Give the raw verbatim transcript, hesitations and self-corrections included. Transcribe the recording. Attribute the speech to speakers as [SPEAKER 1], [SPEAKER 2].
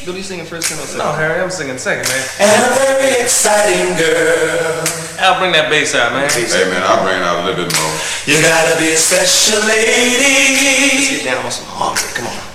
[SPEAKER 1] What are you singing first and
[SPEAKER 2] No, Harry, I'm singing second, man.
[SPEAKER 3] And a very exciting girl.
[SPEAKER 2] Al, bring that bass out, man.
[SPEAKER 4] Hey man, I'll bring it out a little bit more.
[SPEAKER 3] You gotta be a special lady.
[SPEAKER 1] Let's get down on some hardcore. Come on.